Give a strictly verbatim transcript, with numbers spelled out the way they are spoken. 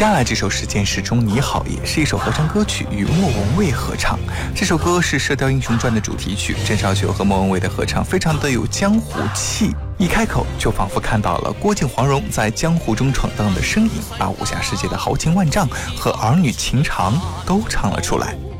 接下来这首《时间时钟你好》也是一首合唱歌曲，与莫文蔚合唱。这首歌是《射雕英雄传》的主题曲，郑少秋和莫文蔚的合唱非常的有江湖气，一开口就仿佛看到了郭靖黄蓉在江湖中闯荡的身影，把武侠世界的豪情万丈和儿女情长都唱了出来。